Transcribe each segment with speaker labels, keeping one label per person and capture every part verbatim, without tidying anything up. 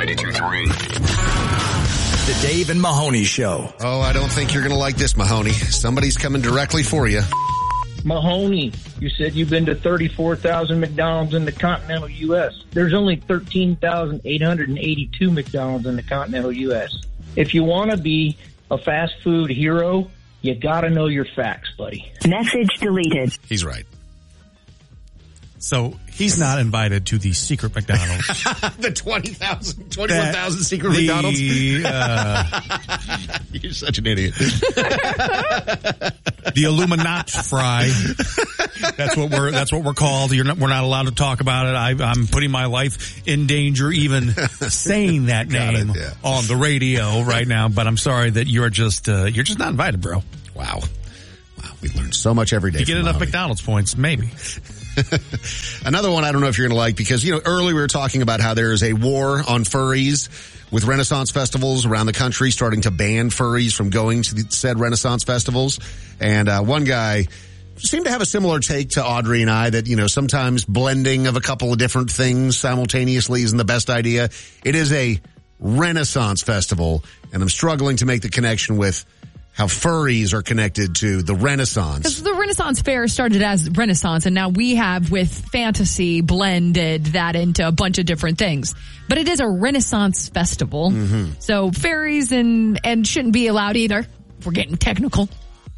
Speaker 1: ninety-two point three.
Speaker 2: The Dave and Mahoney Show.
Speaker 3: Oh, I don't think you're going to like this, Mahoney. Somebody's coming directly for you.
Speaker 4: Mahoney, you said you've been to thirty-four thousand McDonald's in the continental U S. There's only thirteen thousand eight hundred eighty-two McDonald's in the continental U S. If you want to be a fast food hero, you got to know your facts, buddy.
Speaker 5: Message deleted.
Speaker 3: He's right.
Speaker 6: So he's not invited to the secret McDonald's.
Speaker 3: The twenty thousand, twenty-one thousand secret
Speaker 6: the,
Speaker 3: McDonald's?
Speaker 6: Uh,
Speaker 3: You're such an idiot.
Speaker 6: The Illuminati fry. That's what we're, that's what we're called. You're not, we're not allowed to talk about it. I, I'm putting my life in danger even saying that name
Speaker 3: it, yeah.
Speaker 6: on the radio right now, but I'm sorry that you're just, uh, you're just not invited, bro.
Speaker 3: Wow. Wow. We learn so much every day.
Speaker 6: You get enough
Speaker 3: Mahoney.
Speaker 6: McDonald's points, maybe.
Speaker 3: Another one I don't know if you're going to like because, you know, earlier we were talking about how there is a war on furries with Renaissance festivals around the country starting to ban furries from going to the said Renaissance festivals. And uh, one guy seemed to have a similar take to Audrey and I that, you know, sometimes blending of a couple of different things simultaneously isn't the best idea. It is a Renaissance festival, and I'm struggling to make the connection with how furries are connected to the Renaissance.
Speaker 7: Because the Renaissance Fair started as Renaissance, and now we have, with fantasy, blended that into a bunch of different things. But it is a Renaissance festival.
Speaker 3: Mm-hmm.
Speaker 7: So fairies and, and shouldn't be allowed either, if we're getting technical.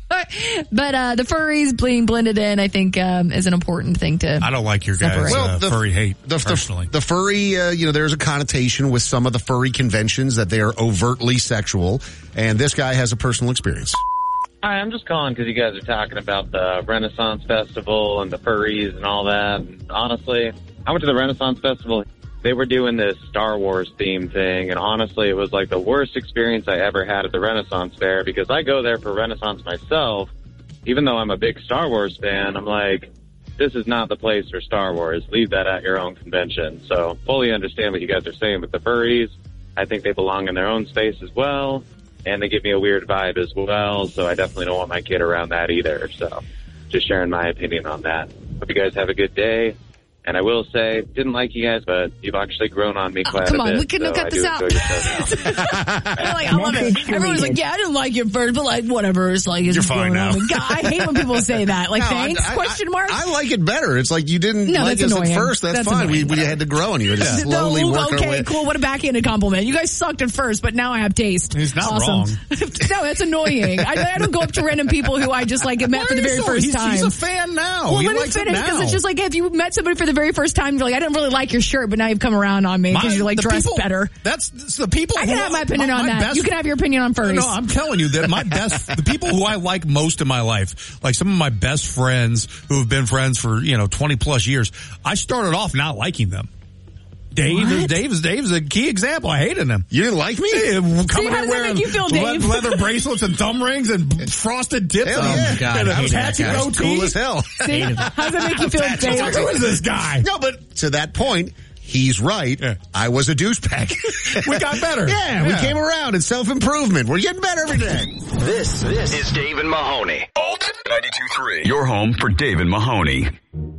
Speaker 7: But uh, the furries being blended in, I think, um, is an important thing to
Speaker 6: I don't like your guys'
Speaker 7: separate.
Speaker 6: uh,
Speaker 3: Well, the-
Speaker 6: furry hate,
Speaker 3: The,
Speaker 6: personally.
Speaker 3: the, the furry, uh, you know, there's a connotation with some of the furry conventions that they are overtly sexual, and this guy has a personal experience.
Speaker 8: Hi, I'm just calling because you guys are talking about the Renaissance Festival and the furries and all that. And honestly, I went to the Renaissance Festival. They were doing this Star Wars theme thing, and honestly, it was like the worst experience I ever had at the Renaissance Fair because I go there for Renaissance myself. Even though I'm a big Star Wars fan, I'm like, this is not the place for Star Wars. Leave that at your own convention. So fully understand what you guys are saying with the furries. I think they belong in their own space as well, and they give me a weird vibe as well, so I definitely don't want my kid around that either. So just sharing my opinion on that. Hope you guys have a good day. And I will say, didn't like you guys, but you've actually grown on me quite
Speaker 7: oh, come
Speaker 8: a bit.
Speaker 7: on, we can
Speaker 8: so
Speaker 7: cut
Speaker 8: I
Speaker 7: this
Speaker 8: do
Speaker 7: out.
Speaker 8: enjoy your show now.
Speaker 7: like, I love it. Everyone's like, yeah, I didn't like you at first, but like, whatever. It's like, it's
Speaker 6: You're fine now.
Speaker 7: God, I hate when people say that. Like,
Speaker 3: No,
Speaker 7: thanks?
Speaker 3: I, I,
Speaker 7: question mark?
Speaker 3: I, I like it better. It's like you didn't
Speaker 7: No,
Speaker 3: like
Speaker 7: that's
Speaker 3: us
Speaker 7: annoying.
Speaker 3: at first. That's,
Speaker 7: That's
Speaker 3: fine. We,
Speaker 7: annoying.
Speaker 3: we had to grow on you. Just
Speaker 7: No,
Speaker 3: slowly work
Speaker 7: okay,
Speaker 3: our way.
Speaker 7: cool. What a backhanded compliment. You guys sucked at first, but now I have taste.
Speaker 6: He's not
Speaker 7: awesome.
Speaker 6: wrong.
Speaker 7: No, that's annoying. I, I don't go up to random people who I just like met for the very
Speaker 6: So
Speaker 7: first
Speaker 6: he's,
Speaker 7: time.
Speaker 6: he's a fan now.
Speaker 7: well,
Speaker 6: he
Speaker 7: let me
Speaker 6: likes
Speaker 7: finish
Speaker 6: it
Speaker 7: because
Speaker 6: now.
Speaker 7: it's just like if you met somebody for the very first time, you're like, I didn't really like your shirt, but now you've come around on me because
Speaker 6: My-
Speaker 7: you're like
Speaker 6: the
Speaker 7: dressed
Speaker 6: people-
Speaker 7: better.
Speaker 6: That's, that's the people.
Speaker 7: I can
Speaker 6: who,
Speaker 7: have my opinion
Speaker 6: my,
Speaker 7: on
Speaker 6: my
Speaker 7: that.
Speaker 6: Best,
Speaker 7: You can have your opinion on furries.
Speaker 6: No, I'm telling you that my best, the people who I like most in my life, like some of my best friends who have been friends for, you know, twenty plus years, I started off not liking them. Dave,
Speaker 7: What?
Speaker 6: Dave's, Dave's a key example. I hated him.
Speaker 3: You didn't like me?
Speaker 6: Hey, coming
Speaker 7: how does
Speaker 6: here
Speaker 7: that
Speaker 6: wearing
Speaker 7: make you feel, Dave?
Speaker 6: le- leather bracelets and thumb rings and frosted dips.
Speaker 3: Hell
Speaker 6: on
Speaker 3: yeah.
Speaker 6: them.
Speaker 2: God,
Speaker 6: and
Speaker 2: I
Speaker 6: a
Speaker 2: hate that
Speaker 6: tattoo
Speaker 2: guy.
Speaker 3: That's
Speaker 6: goatee.
Speaker 3: cool as hell.
Speaker 7: See? How does that make you feel,
Speaker 6: Like, who is
Speaker 7: Dave?
Speaker 6: this guy?
Speaker 3: No, but to that point, he's right.
Speaker 6: Yeah.
Speaker 3: I was a douchebag.
Speaker 6: We got better.
Speaker 3: Yeah, we came around. It's self-improvement. We're getting better every day.
Speaker 2: This, this
Speaker 1: Is Dave and Mahoney. Alt ninety-two point three. Your home for Dave and Mahoney.